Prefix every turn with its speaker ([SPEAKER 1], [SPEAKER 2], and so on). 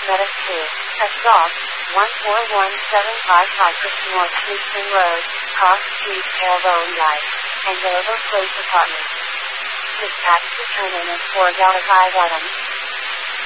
[SPEAKER 1] Cosmetics 2. Exhaust, 141755 North Houston Road, Cross Street, Elbow Light, and Andover Place Apartments. Dispatch to turn in as 4 5 items.